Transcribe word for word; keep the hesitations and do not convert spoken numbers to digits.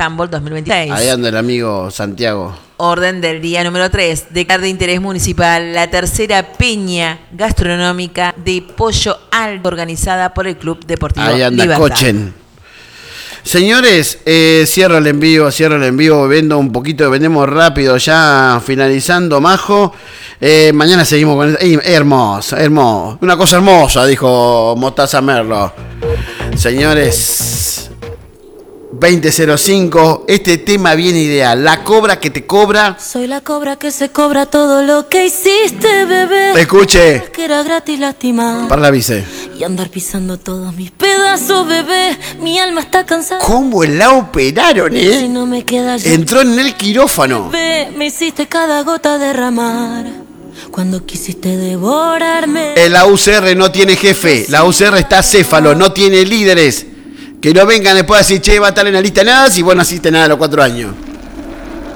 Handball dos mil veintiséis. Ahí anda el amigo Santiago. Orden del día número tres. Declarar de interés municipal la tercera peña gastronómica de Pollo Alto organizada por el Club Deportivo Ahí anda Libertad. Cochen. Señores, eh, cierro el envío, cierro el envío, vendo un poquito, vendemos rápido ya finalizando, Majo. Eh, mañana seguimos con... Eh, hermoso, hermoso. Una cosa hermosa, dijo Mostaza Merlo. Señores, veinte cero cinco, este tema viene ideal. La cobra que te cobra. Soy la cobra que se cobra todo lo que hiciste, bebé. Escuche. Que era gratis lastimar. Para la vice. Y andar pisando todos mis pedazos, bebé. Mi alma está cansada. ¿Cómo la operaron, eh? Si no me queda ya. Entró en el quirófano. Bebé, me hiciste cada gota derramar. Cuando quisiste devorarme. La U C R no tiene jefe. La U C R está céfalo, no tiene líderes. Que no vengan después a decir, che, va a estar en la lista nada si vos no naciste nada a los cuatro años.